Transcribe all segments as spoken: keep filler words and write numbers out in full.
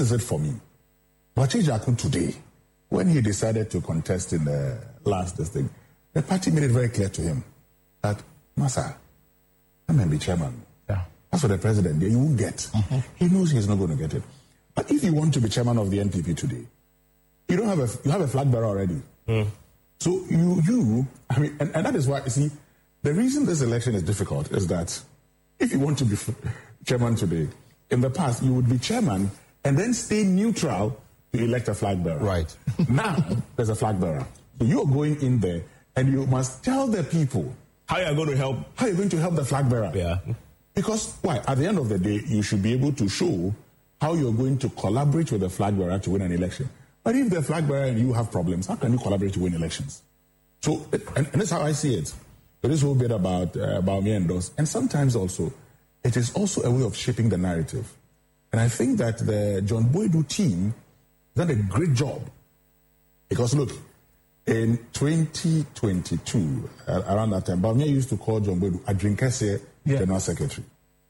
is it for me? Boakye Jakun today, when he decided to contest in the last this thing, the party made it very clear to him that, Masa, I may be chairman. Yeah. That's what the president did. You won't get. Mm-hmm. He knows he's not going to get it. But if you want to be chairman of the N P P today, you don't have a you have a flag bearer already. Mm. So you you I mean, and, and that is why you see the reason this election is difficult is that if you want to be chairman today, in the past you would be chairman and then stay neutral to elect a flag bearer. Right. Now there's a flag bearer. So you are going in there and you must tell the people how you are going to help. How you're going to help the flag bearer. Yeah. Because why? At the end of the day, you should be able to show how you're going to collaborate with the flag bearer to win an election. But if the flag bearer and you have problems, how can you collaborate to win elections? So, and, and that's how I see it. There is a whole bit about uh, about me and those, and sometimes also, it is also a way of shaping the narrative. And I think that the John Boydu team done a great job. Because look, in twenty twenty-two, uh, around that time, Bawumia used to call John Boydu Adrinkese yeah. General Secretary.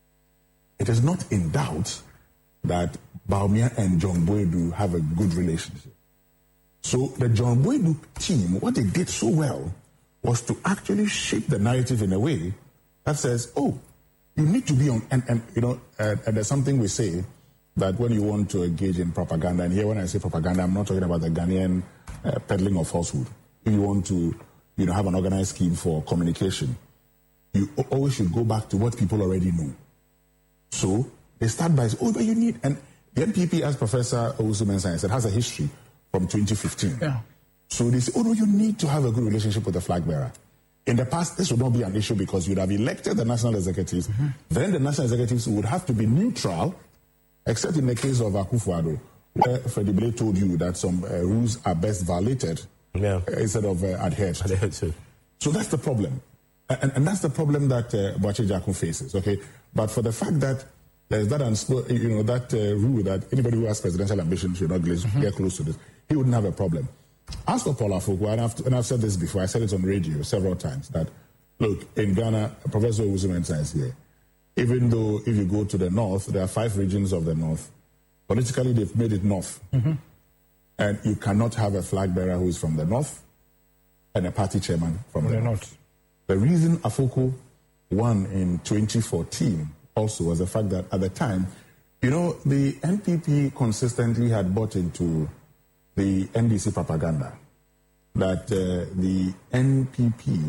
It is not in doubt that Bawumia and John Boydu have a good relationship. So the John Boydu team, what they did so well was to actually shape the narrative in a way that says, oh, you need to be on, and, and you know, uh, and there's something we say that when you want to engage in propaganda, and here when I say propaganda, I'm not talking about the Ghanaian uh, peddling of falsehood. If you want to, you know, have an organized scheme for communication, you always should go back to what people already know. So they start by saying, oh, but you need, and the N P P, as Professor Owusu Mensah said, has a history from twenty fifteen. Yeah. So they say, oh no, you need to have a good relationship with the flag bearer. In the past, this would not be an issue because you'd have elected the national executives. Mm-hmm. Then the national executives would have to be neutral, except in the case of Akufo-Addo, where Freddie Blay told you that some uh, rules are best violated yeah. uh, instead of uh, adhered to. So that's the problem. And, and that's the problem that uh, Boakye Jakun faces, okay? But for the fact that there's that, unspo- you know, that uh, rule that anybody who has presidential ambition should not mm-hmm. get close to this, he wouldn't have a problem. As for Paul Afoko, and I've, and I've said this before, I said it on radio several times, that, look, in Ghana, Professor Owusu Mensah is here. Even though if you go to the north, there are five regions of the north. Politically, they've made it north. Mm-hmm. And you cannot have a flag bearer who is from the north and a party chairman from the, the north. north. The reason Afoko won in twenty fourteen also was the fact that at the time, you know, the N P P consistently had bought into the N D C propaganda that uh, the N P P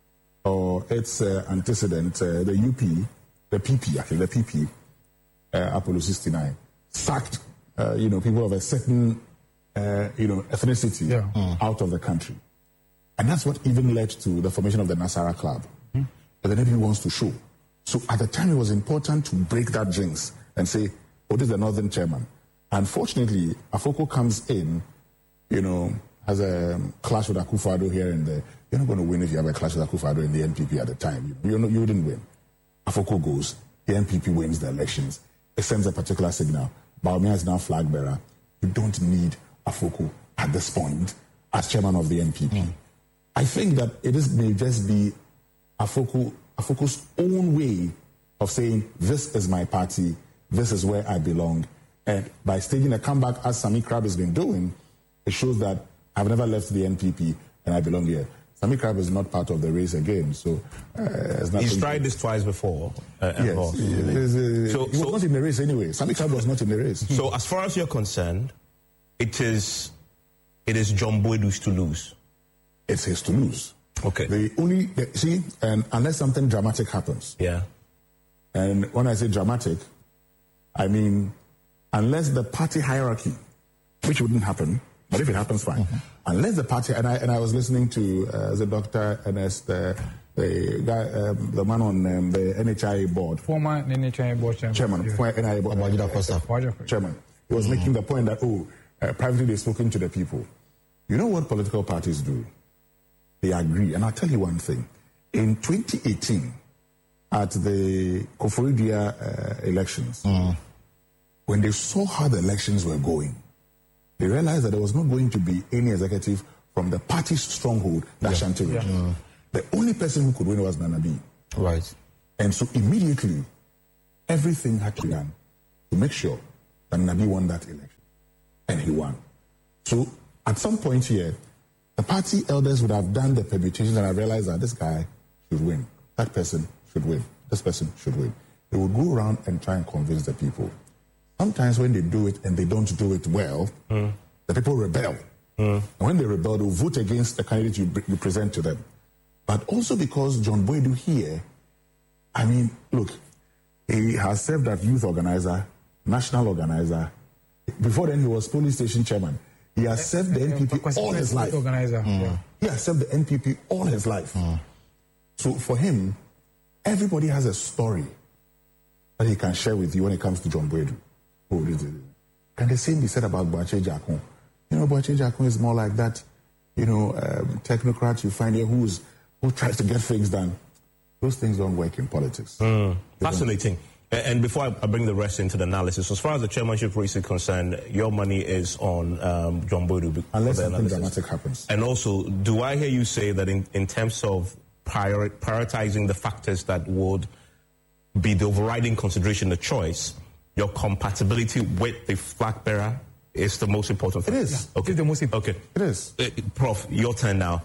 or its uh, antecedent, uh, the U P, the P P, actually the P P, uh, Apollo sixty-nine, sacked, uh, you know, people of a certain, uh, you know, ethnicity yeah. mm. out of the country. And that's what even led to the formation of the Nasara Club. Mm. But then everyone wants to show. So at the time, it was important to break that jinx and say, oh, this is the northern chairman. Unfortunately, Afoko comes in, you know, has a clash with Akufo-Addo here and there. You're not going to win if you have a clash with Akufo-Addo in the N P P at the time. You, know, you wouldn't win. Afoko goes, the N P P wins the elections. It sends a particular signal. Bawumia is now flag bearer. You don't need Afoko at this point as chairman of the N P P. Mm. I think that it is, may just be Afoko, Afoko's own way of saying, this is my party, this is where I belong. And by staging a comeback, as Sami Krab has been doing, it shows that I've never left the N P P and I belong here. Sami Krab is not part of the race again, so uh, he's tried this twice before. Uh, yes, uh, so, he was so, not in the race anyway. Sami Krab was not in the race. So, as far as you're concerned, it is it is John Boydu's to lose. It's his to lose. Okay. The only the, see, and unless something dramatic happens. Yeah. And when I say dramatic, I mean unless the party hierarchy, which wouldn't happen. But if it happens, fine. Mm-hmm. Unless the party, and I and I was listening to uh, the Doctor Ernest, uh, the guy, um, the man on um, the N H I A board, former N H I A board chairman, chairman, yeah. former N H I A board, uh, chairman. He was mm-hmm. making the point that oh, uh, privately they've spoken to the people. You know what political parties do? They agree, and I'll tell you one thing. In twenty eighteen, at the Koforidua uh, elections, mm. when they saw how the elections were going, they realized that there was not going to be any executive from the party's stronghold, the yeah. Ashanti region. Yeah. Mm. The only person who could win was Nana B. Right. And so immediately, everything had to be done to make sure that Nana B won that election. and he won. So at some point here, the party elders would have done the permutations and I realized that this guy should win. That person should win. This person should win. They would go around and try and convince the people. Sometimes when they do it and they don't do it well, mm. the people rebel. Mm. And when they rebel, they will vote against the candidate you, you present to them. But also because John Boadu here, I mean, look, he has served as youth organizer, national organizer. Before then, he was police station chairman. He has served the N P P all his life. Organizer. Mm. Yeah. He has served the N P P all his life. Mm. So for him, everybody has a story that he can share with you when it comes to John Boadu. Oh, can the same be said about Boakye Jarko? You know, Boakye Jarko is more like that, you know, um, technocrat you find here who's, who tries to get things done. Those things don't work in politics. Mm. Fascinating. And before I bring the rest into the analysis, as far as the chairmanship race is concerned, your money is on um, John Boadu. Unless something dramatic happens. And also, do I hear you say that in, in terms of priori- prioritizing the factors that would be the overriding consideration, the choice, your compatibility with the flag bearer is the most important factor? It is. Yeah. Okay. It's the most important. Okay. It is. Uh, Prof, your turn now.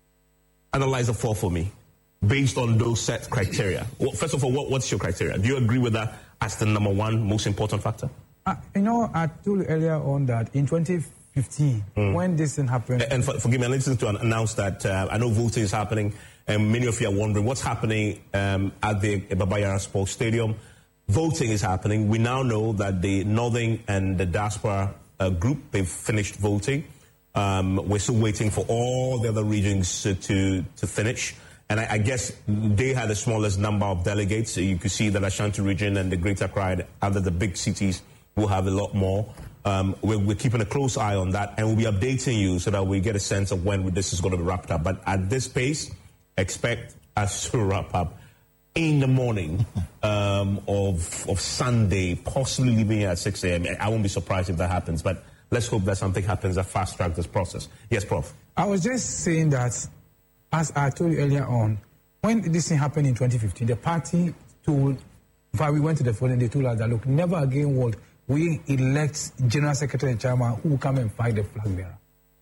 Analyze the four for me. Based on those set criteria. Well, first of all, what, what's your criteria? Do you agree with that as the number one most important factor? Uh, you know, I told you earlier on that in twenty fifteen, mm. when this thing happened... And, and for, forgive me, I need to announce that uh, I know voting is happening, and many of you are wondering what's happening um, at the Baba Yara Sports Stadium. Voting is happening. We now know that the Northern and the Diaspora uh, group, they've finished voting. Um, we're still waiting for all the other regions uh, to, to finish. And I, I guess they had the smallest number of delegates. So you could see that Ashanti region and the Greater Accra, other the big cities, will have a lot more. Um, we're, we're keeping a close eye on that, and we'll be updating you so that we get a sense of when this is going to be wrapped up. But at this pace, expect us to wrap up in the morning um, of, of Sunday, possibly leaving here at six a.m. I won't be surprised if that happens, but let's hope that something happens that fast-track this process. Yes, Prof I was just saying that, as I told you earlier on, when this thing happened in twenty fifteen, the party told, before we went to the phone and they told us that, look, never again would we elect General Secretary and Chairman who will come and fight the flag bearer.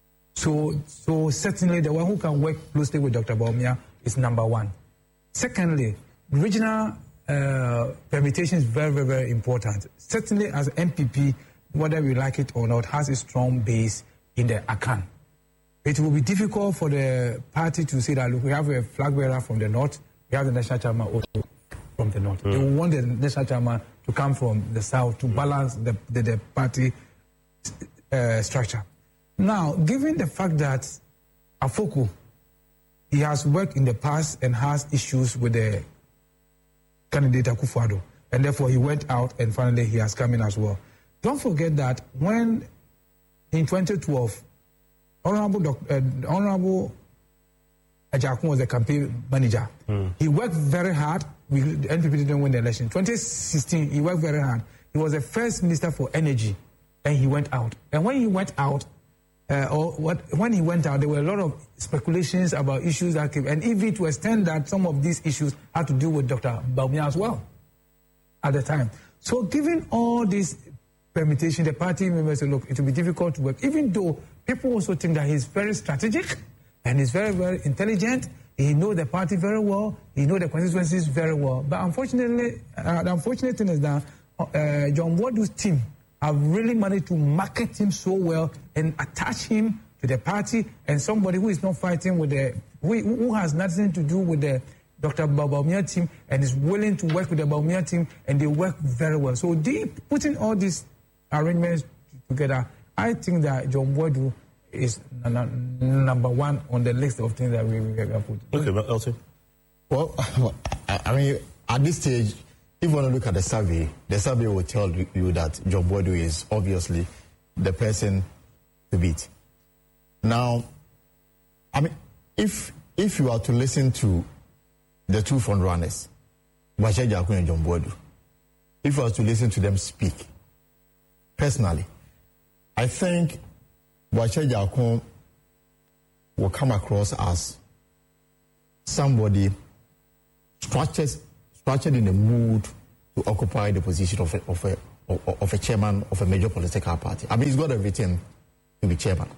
So, so certainly the one who can work closely with Doctor Bawumia is number one. Secondly, regional uh, permutation is very, very, very important. Certainly as N P P, whether we like it or not, has a strong base in the Akan. It will be difficult for the party to say that, look, we have a flag bearer from the north, we have the national chairman also from the north. Mm. They want the national chairman to come from the south to balance the, the, the party uh, structure. Now, given the fact that Afoko, he has worked in the past and has issues with the candidate Akufo-Addo, and therefore he went out and finally he has come in as well. Don't forget that when in twenty twelve, Honorable Doctor Uh, Honorable Ajakun was the campaign manager. Mm. He worked very hard. We, the N P P didn't win the election. twenty sixteen, he worked very hard. He was the first minister for energy, and he went out. And when he went out, uh, or what, when he went out, there were a lot of speculations about issues that came, and even to extend that some of these issues had to do with Doctor Bawumia as well at the time. So, given all these permutation, the party members said, look, it will be difficult to work, even though people also think that he's very strategic and he's very, very intelligent. He knows the party very well. He knows the constituencies very well. But unfortunately, uh, the unfortunate thing is that uh, John Boadu's team have really managed to market him so well and attach him to the party, and somebody who is not fighting with the, who, who has nothing to do with the Doctor Bawumia team and is willing to work with the Bawumia team, and they work very well. So they putting all these arrangements together, I think that John Boadu is number one on the list of things that we will put. Okay, but Elton? Well, I mean, at this stage, if you want to look at the survey, the survey will tell you that John Boadu is obviously the person to beat. Now, I mean, if if you are to listen to the two front runners, Boakye Jarko and John Boadu, if you are to listen to them speak, personally, I think Boakye Jarko will come across as somebody structured, structured in the mood to occupy the position of a, of a of, of a chairman of a major political party. I mean, he's got everything to be chairman.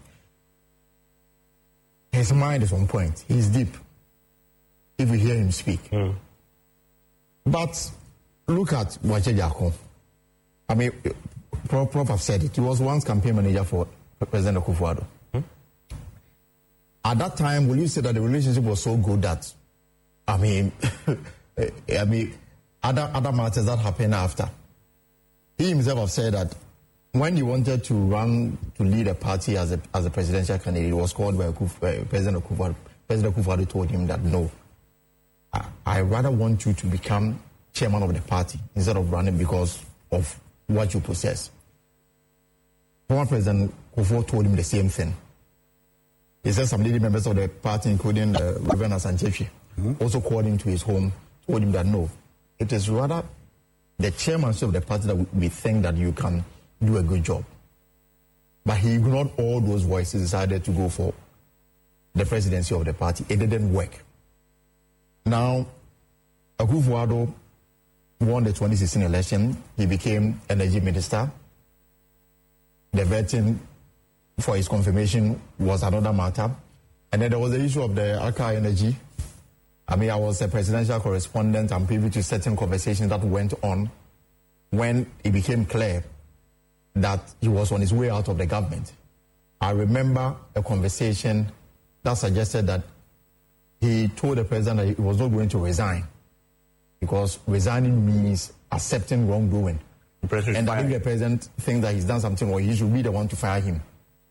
His mind is on point. He's deep. If you hear him speak. Mm. But look at Boakye Jackon. I mean, Prof, Prof have said it. He was once campaign manager for President Akufo-Addo. Hmm? At that time, will you say that the relationship was so good that, I mean, I mean, other other matters that happened after? He himself have said that when he wanted to run to lead a party as a as a presidential candidate, he was called by Akufo, uh, President Akufo-Addo. President Akufo-Addo told him that no, I, I rather want you to become chairman of the party instead of running because of what you possess. Former President Akufo told him the same thing. He said some leading members of the party, including uh, Reverend Asante-Afieh, mm-hmm. also called him to his home, told him that no, it is rather the chairmanship of the party that we think that you can do a good job. But he ignored all those voices, decided to go for the presidency of the party. It didn't work. Now, Akufo-Addo won the twenty sixteen election. He became energy minister. The vetting for his confirmation was another matter. And then there was the issue of the Accra Energy. I mean, I was a presidential correspondent and privy to certain conversations that went on when it became clear that he was on his way out of the government. I remember a conversation that suggested that he told the president that he was not going to resign because resigning means accepting wrongdoing. And I think the president thinks that he's done something or he should be the one to fire him.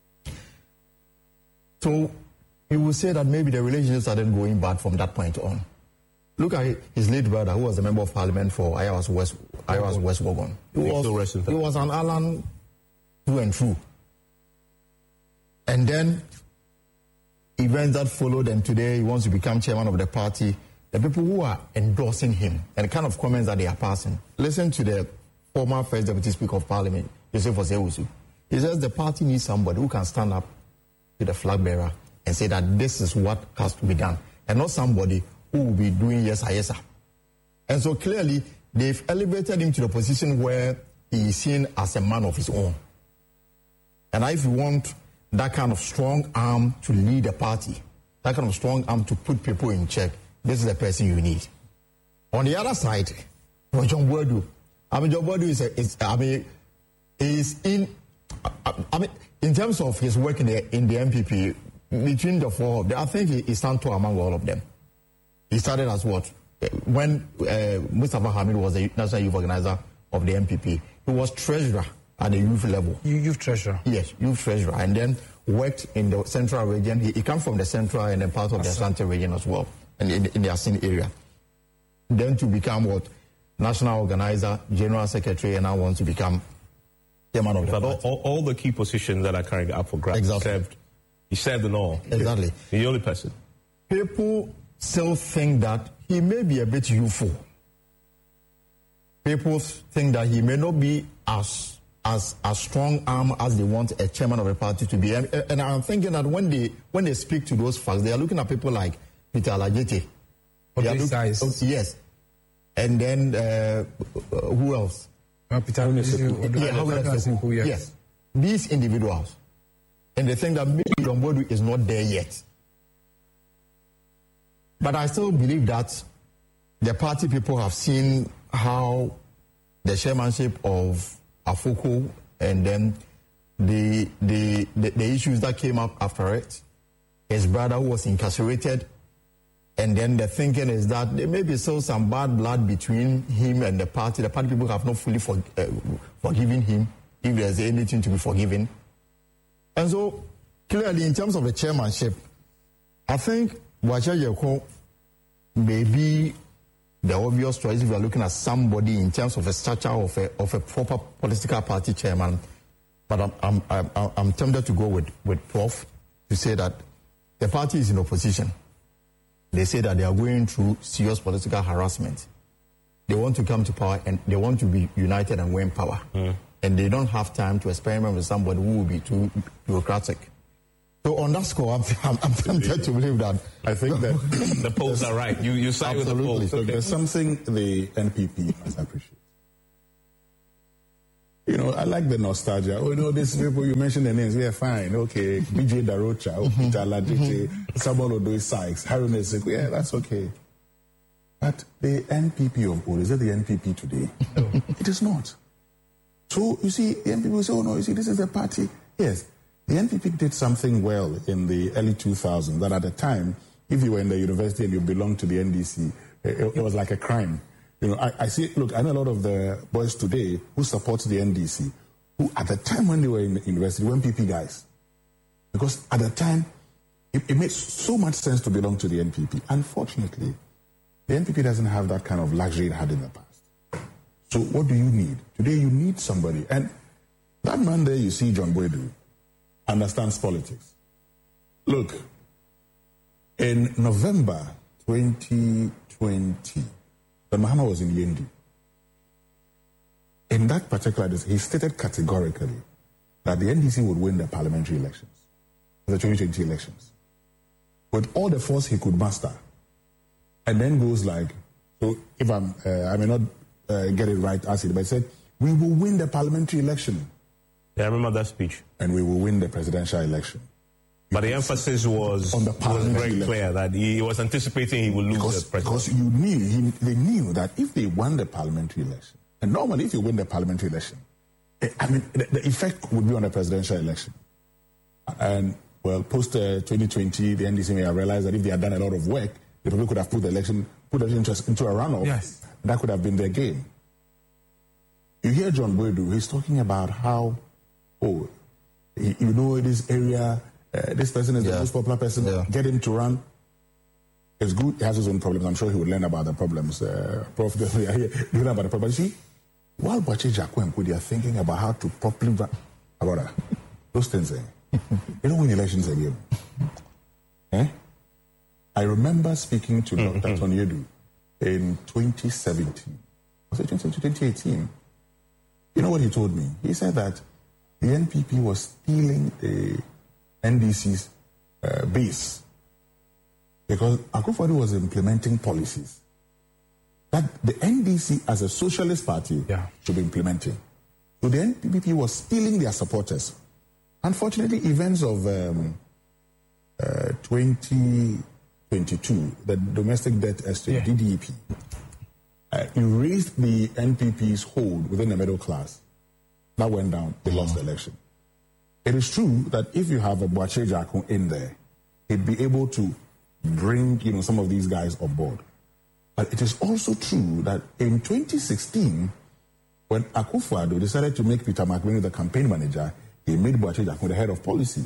So you will say that maybe the relationship started going bad from that point on. Look at his late brother, who was a member of parliament for Ayawaso West, Ayawaso West Wuogon. He was, he was an Alan through and through. And then events that followed, and today he wants to become chairman of the party. The people who are endorsing him and the kind of comments that they are passing. Listen to the former First Deputy Speaker of Parliament, Joseph Osei-Owusu. He says the party needs somebody who can stand up to the flag bearer and say that this is what has to be done, and not somebody who will be doing yes, sir, yes, sir. And so clearly, they've elevated him to the position where he is seen as a man of his own. And if you want that kind of strong arm to lead a party, that kind of strong arm to put people in check, this is the person you need. On the other side, for John Boadu, I mean, John Boadu is, a, is I mean, is in, I, I mean, in terms of his work in the in the M P P, between the four, I think he, he stands tall among all of them. He started as what? When uh, Mustafa Hamid was the national youth organizer of the M P P, he was treasurer at the youth level. Youth treasurer? Yes, youth treasurer. And then worked in the central region. He, he comes from the central and then part of the Asante region as well, and in, in the Asin area. Then to become what? National organizer, general secretary, and now wants to become chairman of the but party. All, all the key positions that are currently up for grabs. Exactly. Served, he served in all. Exactly. The only person. People still think that he may be a bit youthful. People think that he may not be as as a strong arm as they want a chairman of a party to be. And, and I'm thinking that when they when they speak to those facts, they are looking at people like Peter Alajete. Of this size. Yes. And then uh, who else? Uh, Peter Alajete. Yeah, yes. yes. These individuals. And they think that maybe John Boadu is not there yet. But I still believe that the party people have seen how the chairmanship of Afoko and then the, the, the, the issues that came up after it, his brother who was incarcerated, and then the thinking is that there may be still some bad blood between him and the party. The party people have not fully for, uh, forgiven him, if there's anything to be forgiven. And so, clearly, in terms of the chairmanship, I think Boakye Jackon may be the obvious choice if you are looking at somebody in terms of a stature of a, of a proper political party chairman. But I'm, I'm, I'm, I'm tempted to go with, with Prof to say that the party is in opposition. They say that they are going through serious political harassment. They want to come to power and they want to be united and win power. Mm. And they don't have time to experiment with somebody who will be too bureaucratic. So on that score, I'm, I'm, I'm tempted to believe that. I think that the polls are right. You you side with the polls. So okay. There's something the N P P must appreciate. you know, I like the nostalgia. Oh, you know, these people, you mentioned the names, we are fine. Okay, B J Darocha, oh, mm-hmm. Peter Ladite, mm-hmm. Samuel Odoy Sykes, Harry Nesek, yeah, that's okay. But the N P P of old, is it the N P P today? No. It is not. So, you see, the N P P will say, oh, no, you see, this is a party. Yes, the N P P did something well in the early two thousands, that at the time, if you were in the university and you belonged to the N D C, it, it was like a crime. You know, I, I see, look, I know a lot of the boys today who support the N D C, who at the time when they were in the university were N P P guys. Because at the time, it, it made so much sense to belong to the N P P. Unfortunately, the N P P doesn't have that kind of luxury it had in the past. So what do you need? Today you need somebody. And that man there you see, John Boydu, understands politics. Look, in November twenty twenty, John Mahama was in Yendi. In that particular day, he stated categorically that the N D C would win the parliamentary elections, the twenty twenty elections, with all the force he could muster. And then goes like, so if I'm, uh, I may not uh, get it right as it, but he said, we will win the parliamentary election. Yeah, I remember that speech. And we will win the presidential election. But the emphasis was, on the was very election. clear that he was anticipating he would lose because, the presidency. Because you knew, he, they knew that if they won the parliamentary election, and normally if you win the parliamentary election, I mean, the, the effect would be on the presidential election. And, well, post uh, twenty twenty, the N D C may have realized that if they had done a lot of work, they probably could have put the election, put the election into a runoff. Yes. That could have been their game. You hear John Boydu, he's talking about how, oh, you know, this area, uh, this person is yeah. the most popular person, yeah. get him to run. It's good, he has his own problems. I'm sure he would learn about the problems. Uh, Prof, we are here, learn about the problems. See, while Boache Jacko and Kudi are thinking about how to properly run, about that, those things, eh? You don't win elections again. Eh? I remember speaking to mm-hmm. Doctor Tony Edu in twenty seventeen. Was it twenty eighteen? You know what he told me? He said that the N P P was stealing the N D C's uh, base because Akufo-Addo was implementing policies that the N D C as a socialist party yeah. should be implementing. So the N P P was stealing their supporters. Unfortunately, events of um, uh, twenty twenty-two, the domestic debt estimate, yeah. D D E P, uh, erased the N P P's hold within the middle class. That went down. They lost the election. It is true that if you have a Boache Jacko in there, he'd be able to bring, you know, some of these guys on board. But it is also true that in twenty sixteen, when Akufo-Addo decided to make Peter McBurney the campaign manager, he made Boache Jacko the head of policy.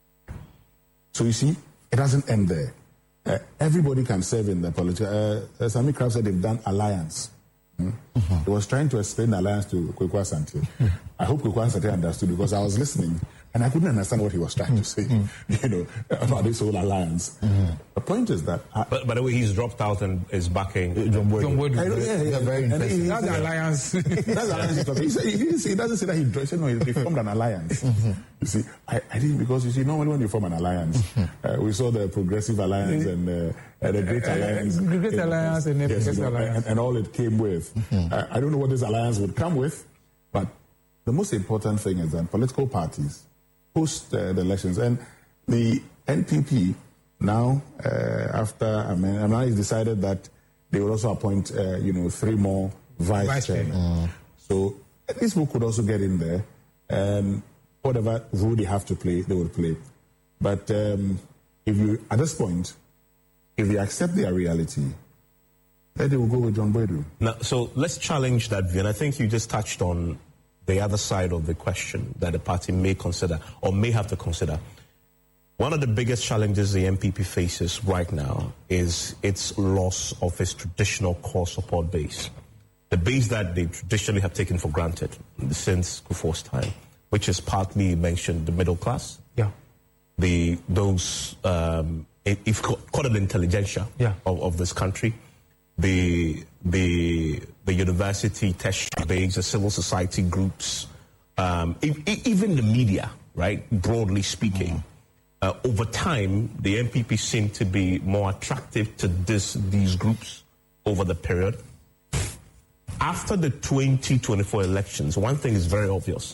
So you see, it doesn't end there. Uh, everybody can serve in the politics. Uh, uh, Sami Kraft said they've done alliance. Hmm? Mm-hmm. He was trying to explain alliance to Kweku Asante. Mm-hmm. I hope Kweku Asante understood because I was listening and I couldn't understand what he was trying to say, mm-hmm. you know, about this whole alliance. Mm-hmm. The point is that... I, but by the way, he's dropped out and is backing John Boydu. Yeah, yeah, yeah, very interesting. That's the alliance. That's the alliance he's talking. He, said, he, didn't say, he doesn't say that he, he said, no, they formed an alliance. Mm-hmm. You see, I, I didn't, because you see, normally when you form an alliance, mm-hmm. uh, we saw the Progressive Alliance and uh, uh, the Great Alliance. The Great in, Alliance and the yes, Progressive Alliance. And, and all it came with. Mm-hmm. Uh, I don't know what this alliance would come with, but the most important thing is that political parties post uh, the elections, and the N P P now, uh, after I mean, now it's decided that they will also appoint, uh, you know, three more vice, vice chairmen. Mm. So at least we could also get in there, and whatever role they have to play, they will play. But um, if you, at this point, if you accept their reality, then they will go with John Boydu. Now, so let's challenge that view, and I think you just touched on the other side of the question that the party may consider or may have to consider. One of the biggest challenges the N P P faces right now is its loss of its traditional core support base. The base that they traditionally have taken for granted since Kufuor's time, which is partly mentioned the middle class. Yeah. The those um, if call it the intelligentsia yeah. of, of this country. The the the university, tertiary base, the civil society groups, um, e- even the media, right? Broadly speaking, mm. uh, over time, the N P P seemed to be more attractive to this these groups over the period. after the twenty twenty-four elections, one thing is very obvious,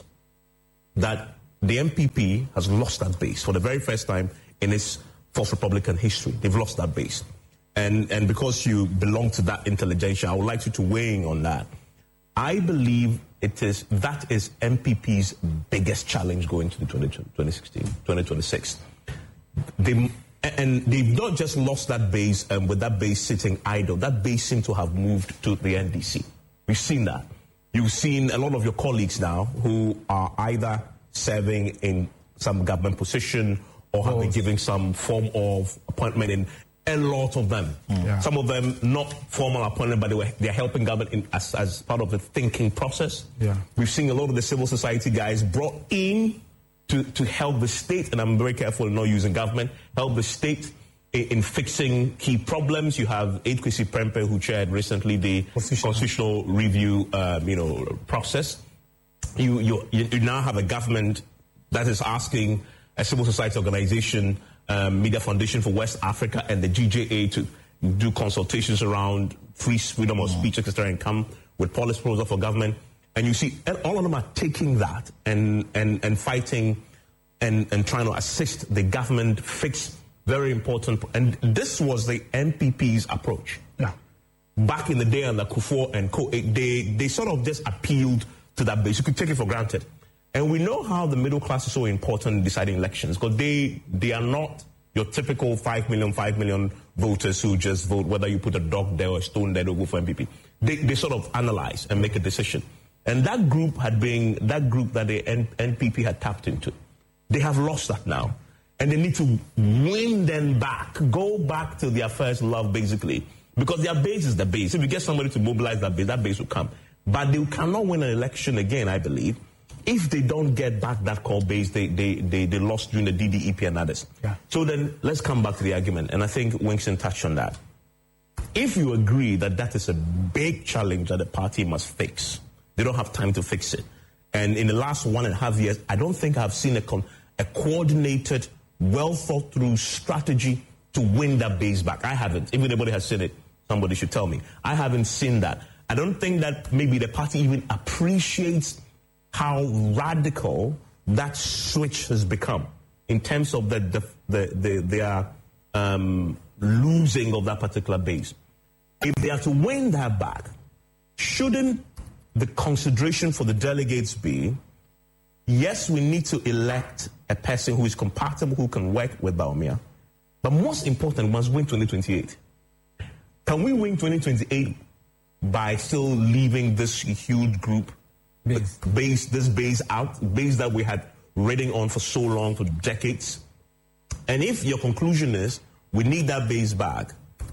that the M P P has lost that base for the very first time in its Fourth Republican history. They've lost that base. And, and because you belong to that intelligentsia, I would like you to weigh in on that. I believe it is, that is M P P's biggest challenge going to the twenty sixteen, twenty twenty-six. They, and they've not just lost that base um, with that base sitting idle. That base seems to have moved to the N D C. We've seen that. You've seen a lot of your colleagues now who are either serving in some government position or have been given some form of appointment in a lot of them. Mm. Yeah. Some of them not formal appointment, but they were they're helping government in, as, as part of the thinking process. Yeah. We've seen a lot of the civil society guys brought in to, to help the state, and I'm very careful in not using government, help the state in, in fixing key problems. You have Aid Kwesi Prempeh, who chaired recently the constitutional, constitutional review um, you know, process. You, you, you now have a government that is asking a civil society organization, um, Media Foundation for West Africa, and the G J A to do consultations around free freedom of speech, et cetera, and come with policy proposal for government. And you see, all of them are taking that and and, and fighting and, and trying to assist the government fix very important. And this was the M P P's approach. Yeah. Back in the day under Kufuor and Co, they, they sort of just appealed to that base. You could take it for granted. And we know how the middle class is so important in deciding elections, because they they are not your typical five million, five million voters who just vote whether you put a dog there or a stone there to go for M P P. They they sort of analyze and make a decision. And that group had been that group that the N P P had tapped into. They have lost that now. And they need to win them back, go back to their first love, basically. Because their base is the base. If you get somebody to mobilize that base, that base will come. But they cannot win an election again, I believe, if they don't get back that core base they, they, they, they lost during the D D E P and others. Yeah. So then let's come back to the argument, and I think Winston touched on that. If you agree that that is a big challenge that the party must fix, they don't have time to fix it. And in the last one and a half years, I don't think I've seen a, con- a coordinated, well-thought-through strategy to win that base back. I haven't. If anybody has seen it, somebody should tell me. I haven't seen that. I don't think that maybe the party even appreciates how radical that switch has become in terms of the the, the, the their um, losing of that particular base. If they are to win that back, shouldn't the consideration for the delegates be, yes, we need to elect a person who is compatible, who can work with Bawumia, but most important, we must win twenty twenty-eight. Can we win twenty twenty-eight by still leaving this huge group Base. base this base out, base that we had riding on for so long, for decades? And if your conclusion is we need that base back,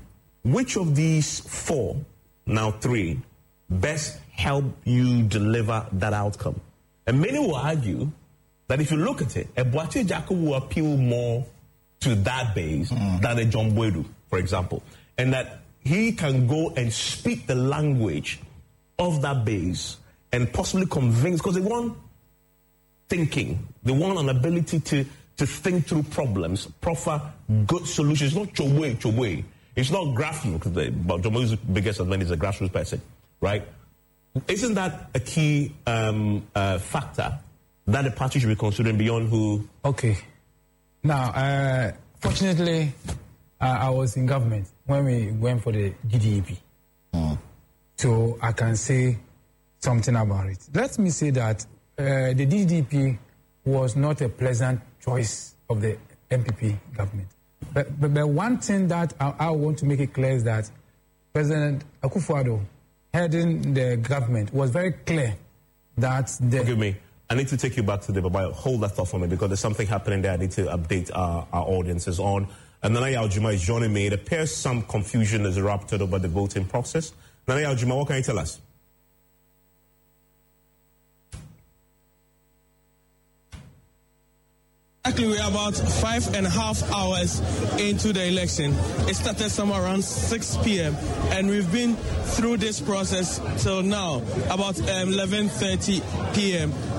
which of these four, now three, best help you deliver that outcome? And many will argue that if you look at it, a Boakye Agyarko will appeal more to that base mm. than a John Boadu, for example, and that he can go and speak the language of that base and possibly convince, because they want thinking. They want an ability to, to think through problems, proffer good solutions. It's not chobwe, chobwe. It's not grassroots, but Jomo's biggest advantage is a grassroots person, right? Isn't that a key um, uh, factor that the party should be considering beyond who? Okay. Now, uh, fortunately, uh, I was in government when we went for the D D E P. Mm. So I can say something about it. Let me say that uh, the D D E P was not a pleasant choice of the M P P government. But, but, but one thing that I, I want to make it clear is that President Akufo-Addo, heading the government, was very clear that the... Forgive me. I need to take you back to the Baba. Hold that thought for me, because there's something happening there I need to update our, our audiences on. And Nana Yaw Juma is joining me. It appears some confusion has erupted over the voting process. Nana Yaw Juma, what can you tell us? Actually, we're about five and a half hours into the election. It started somewhere around six p.m. and we've been through this process till now, about um, eleven thirty p.m.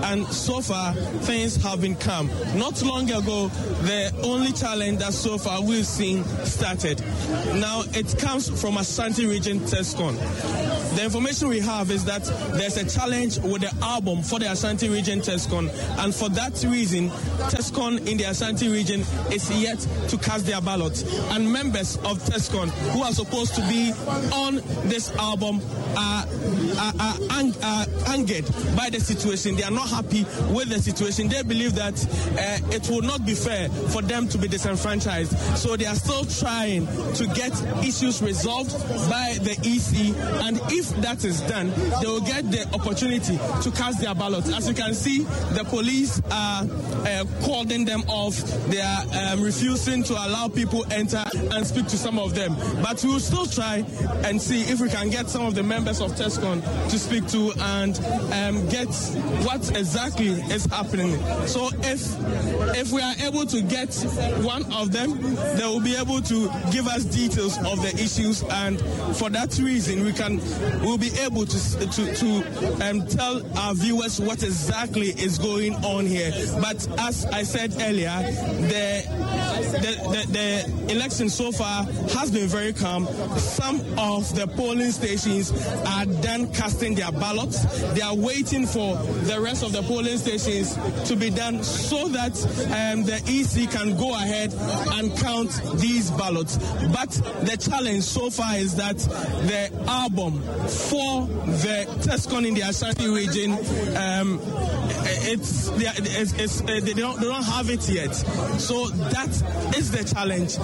and so far things have been calm. Not long ago, the only challenge that so far we've seen started. Now it comes from Ashanti Region TESCON. The information we have is that there's a challenge with the album for the Ashanti Region TESCON, and for that reason, TESCON in the Ashanti region is yet to cast their ballot. And members of TESCON who are supposed to be on this album are, are, are, ang- are angered by the situation. They are not happy with the situation. They believe that uh, it will not be fair for them to be disenfranchised. So they are still trying to get issues resolved by the E C, and if that is done, they will get the opportunity to cast their ballot. As you can see, the police are uh, calling them off. They are um, refusing to allow people enter and speak to some of them. But we will still try and see if we can get some of the members of TESCON to speak to and um, get what exactly is happening. So if if we are able to get one of them, they will be able to give us details of the issues, and for that reason, we can we'll be able to to, to um, tell our viewers what exactly is going on here. But as I said earlier, the the, the the election so far has been very calm. Some of the polling stations are done casting their ballots. They are waiting for the rest of the polling stations to be done so that um, the E C can go ahead and count these ballots. But the challenge so far is that the album for the TESCON in the Ashanti region, um, it's, it's, it's, uh, they, don't, they don't have it yet. So that is the challenge.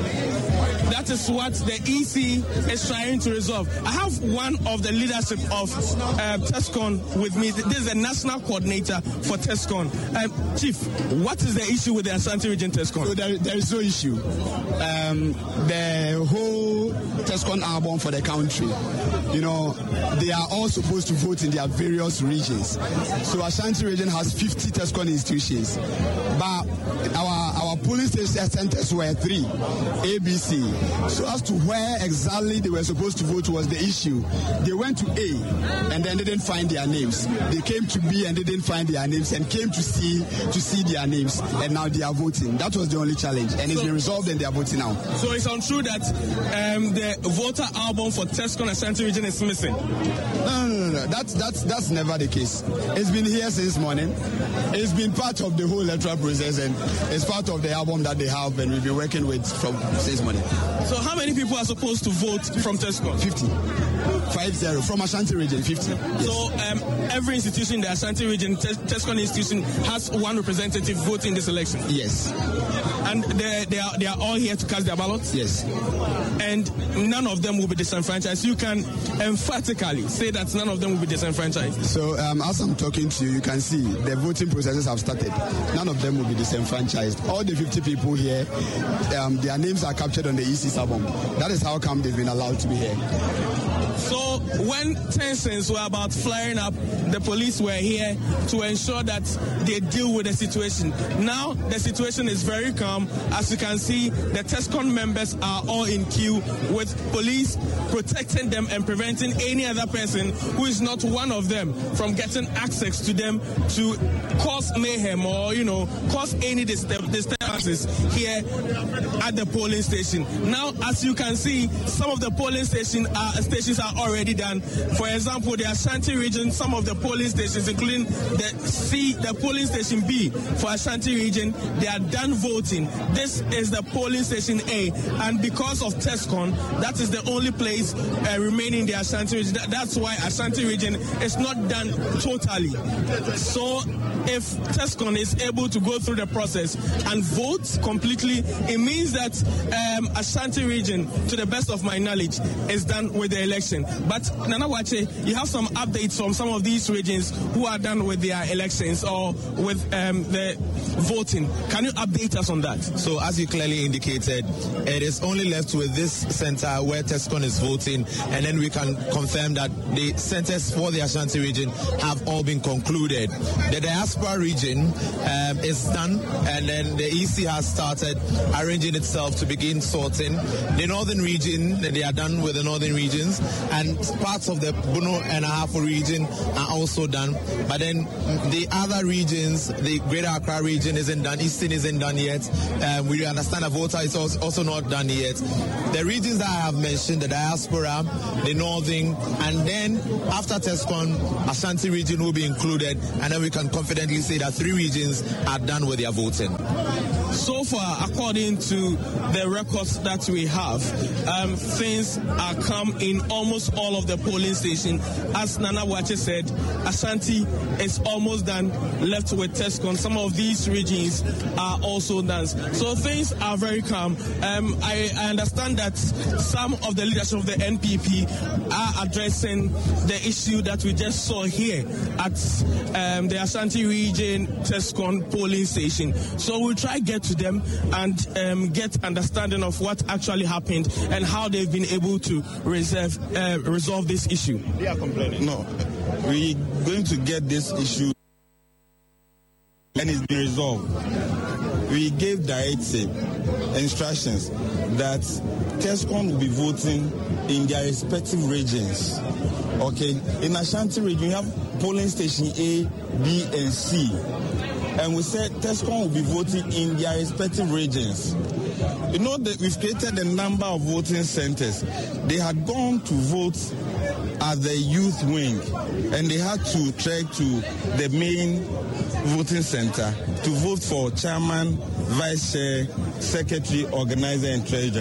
That is what the E C is trying to resolve. I have one of the leadership of uh, TESCON with me. This is the national coordinator for TESCON. Um, Chief, what is the issue with the Ashanti region TESCON? So there, there is no issue. Um, the whole TESCON album for the country, you know, they are all supposed to vote in their various regions. So Ashanti region has fifty TESCON institutions, but our our polling station centers were three, A B C. So as to where exactly they were supposed to vote was the issue. They went to A and then they didn't find their names. They came to B and they didn't find their names, and came to C to see their names, and now they are voting. That was the only challenge, and it's so, been resolved and they are voting now. So it's untrue that um, the voter album for TESCON Ashanti region is missing? No, no, no, no. That's, that's, that's never the case. It's been here since morning. It's been part of the whole electoral process, and it's part of the album that they have, and we've been working with from since morning. So how many people are supposed to vote from TESCON? fifty. Five zero. From Ashanti region, fifty. Yes. So um, every institution in the Ashanti region, TESCON institution, has one representative voting this election? Yes. And they, they, are, they are all here to cast their ballots? Yes. And none of them will be disenfranchised. You can emphatically say that none of them will be disenfranchised. So um, as I'm talking to you, you can see the voting processes have started. None of them will be disenfranchised. All the fifty people here, um, their names are captured on the E C's album. That is how come they've been allowed to be here. So when tensions were about flaring up, the police were here to ensure that they deal with the situation. Now the situation is very calm. As you can see, the TESCON members are all in queue with police protecting them and preventing any other person who is not one of them from getting access to them to cause mayhem or, you know, cause any disturbances here at the polling station. Now, as you can see, some of the polling station are, stations are already done. For example, the Ashanti region, some of the polling stations, including the C, the polling station B for Ashanti region, they are done voting. This is the polling station A, and because of TESCON, that is the only place uh, remaining in the Ashanti region. That, that's why Ashanti region is not done totally. So if TESCON is able to go through the process and vote completely, it means that um, Ashanti region, to the best of my knowledge, is done with the election. But Nana Wache, you have some updates from some of these regions who are done with their elections or with um, the voting. Can you update us on that? So as you clearly indicated, it is only left with this center where TESCON is voting, and then we can confirm that the centers for the Ashanti region have all been concluded. The diaspora diaspora region um, is done, and then the E C has started arranging itself to begin sorting. The northern region, they are done with the northern regions, and parts of the Bono and Ahafo region are also done. But then the other regions, the Greater Accra region isn't done, Eastern isn't done yet. Um, we understand that Volta is also not done yet. The regions that I have mentioned, the diaspora, the northern, and then after TESCON, Ashanti region will be included, and then we can confidently say that three regions are done with their voting. So far, according to the records that we have, um, things are calm in almost all of the polling stations. As Nana Boakye said, Ashanti is almost done, left with TESCON. Some of these regions are also done. So things are very calm. Um, I, I understand that some of the leadership of the N P P are addressing the issue that we just saw here at um, the Ashanti region TESCON polling station. So we'll try to get to them and um, get understanding of what actually happened and how they've been able to reserve, uh, resolve this issue. They are complaining. No, we're going to get this issue and it's been resolved. We gave directive instructions that TESCON will be voting in their respective regions. Okay, in Ashanti region, you have polling station A, B, and C. And we said TESCON will be voting in their respective regions. You know that we've created a number of voting centers. They had gone to vote at the youth wing, and they had to trek to the main voting center to vote for chairman, vice chair, secretary, organizer, and treasurer.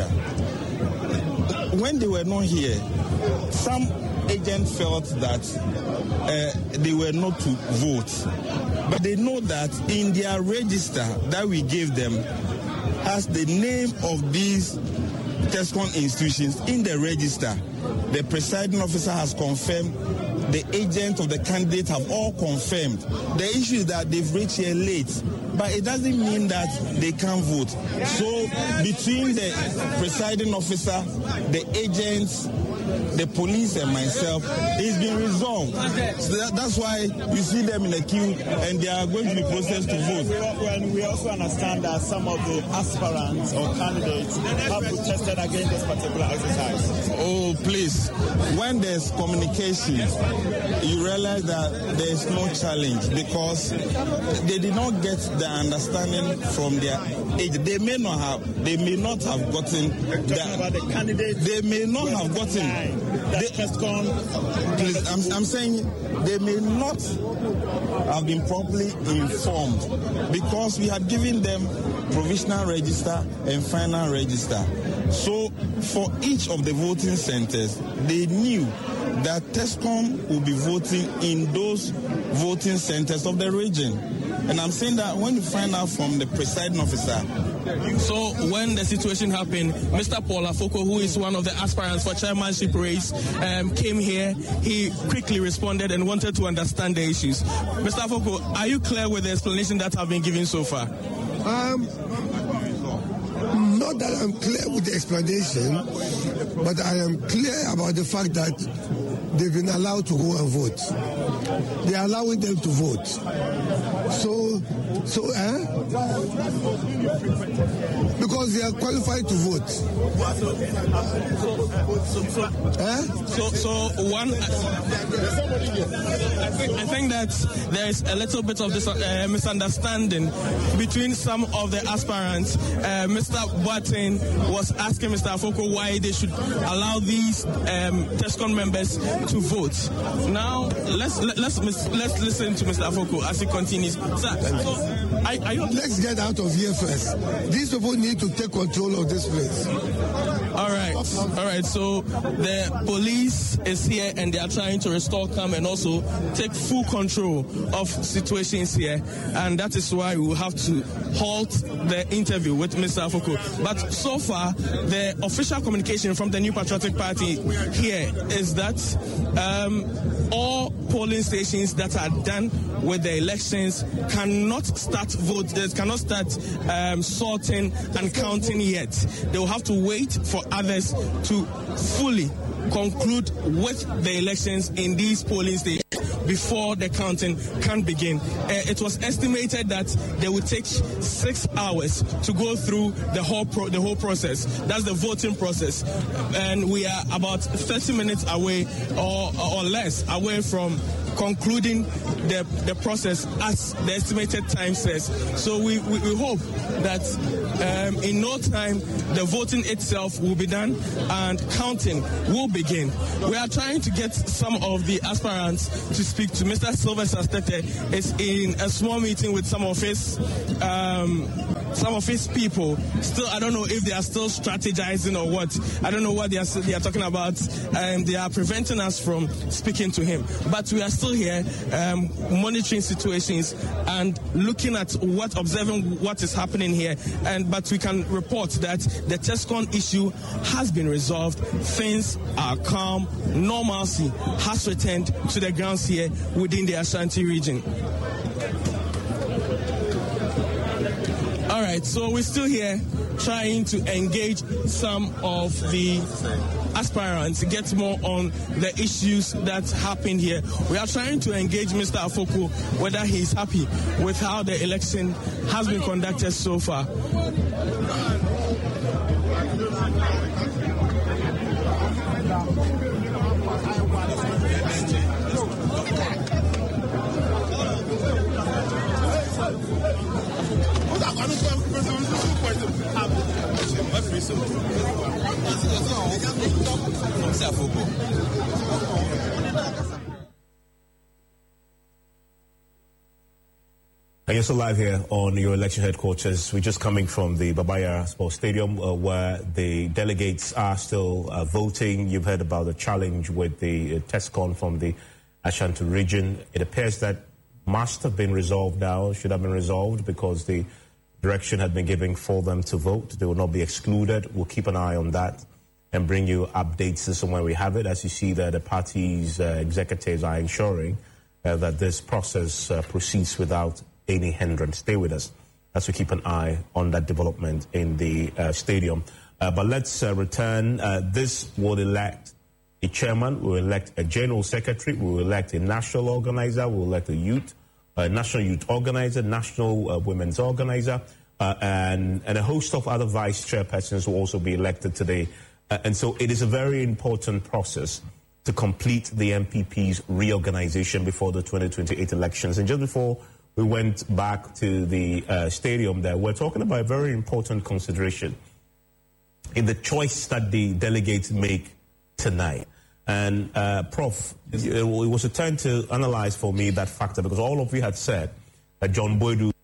When they were not here, some agents felt that uh, they were not to vote. But they know that in their register that we gave them has the name of these TESCON institutions in the register. The presiding officer has confirmed, the agents of the candidate have all confirmed. The issue is that they've reached here late, but it doesn't mean that they can't vote. So between the presiding officer, the agents, the police and myself, it's been resolved. So that, that's why you see them in the queue and they are going to be processed to vote. When we also understand that some of the aspirants or candidates have protested against this particular exercise. Oh, please. When there's communication, you realize that there is no challenge because they did not get the understanding from their age. They may not have, they may not have gotten the, about the candidates. They may not have gotten. They, please, I'm, I'm saying they may not have been properly informed because we had given them provisional register and final register. So for each of the voting centers, they knew that TESCON will be voting in those voting centers of the region. And I'm saying that when you find out from the presiding officer. So when the situation happened, Mister Paul Afoko, who is one of the aspirants for chairmanship race, um, came here. He quickly responded and wanted to understand the issues. Mister Afoko, are you clear with the explanation that have been given so far? Um, not that I'm clear with the explanation, but I am clear about the fact that they've been allowed to go and vote. They are allowing them to vote. So, so, eh? Because they are qualified to vote. Eh? So, so one, I think, I think that there is a little bit of this uh, misunderstanding between some of the aspirants. Uh, Mister Boateng was asking Mister Afoko why they should allow these um, TESCON members to vote. Now, let's let, let's let's listen to Mister Afoko as he continues. Sir, so, are, are you okay? Let's get out of here first. These people need to take control of this place. All right, all right. So the police is here and they are trying to restore calm and also take full control of situations here, and that is why we will have to halt the interview with Mister Afoko. But so far, the official communication from the New Patriotic Party here is that um, all polling stations that are done with the elections cannot start vote. They cannot start um, sorting and counting yet. They will have to wait for others to fully conclude with the elections in these polling stations. before the counting can begin. Uh, it was estimated that they would take six hours to go through the whole pro- the whole process. That's the voting process, and we are about thirty minutes away or or less away from concluding the, the process as the estimated time says. So we, we, we hope that um, in no time the voting itself will be done and counting will begin. We are trying to get some of the aspirants to speak to. Mister Sylvester Stete is in a small meeting with some of his um, some of his people. Still, I don't know if they are still strategizing or what. I don't know what they are, they are talking about. Um, they are preventing us from speaking to him. But we are still here um, monitoring situations and looking at what, observing what is happening here. And but we can report that the TESCON issue has been resolved. Things are calm. Normalcy has returned to the grounds here within the Ashanti region. All right, so we're still here trying to engage some of the aspirants to get more on the issues that happened here. We are trying to engage Mister Afoko whether he's happy with how the election has been conducted so far. And you're still live here on your election headquarters. We're just coming from the Baba Yara Sports Stadium uh, where the delegates are still uh, voting. You've heard about the challenge with the uh, TESCON from the Ashanti region. It appears that must have been resolved now, should have been resolved because the direction had been given for them to vote. They will not be excluded. We'll keep an eye on that and bring you updates as to when we have it. As you see that the party's uh, executives are ensuring uh, that this process uh, proceeds without any hindrance. Stay with us as we keep an eye on that development in the uh, stadium. Uh, but let's uh, return. Uh, this will elect a chairman, we will elect a general secretary, we will elect a national organizer, we will elect a youth, a national youth organizer, national uh, women's organizer, uh, and, and a host of other vice chairpersons will also be elected today. Uh, and so it is a very important process to complete the M P P's reorganization before the twenty twenty-eight elections. And just before we went back to the uh, stadium there, we're talking about a very important consideration in the choice that the delegates make tonight. And uh, Prof, it was a turn to analyze for me that factor because all of you had said that John Boydu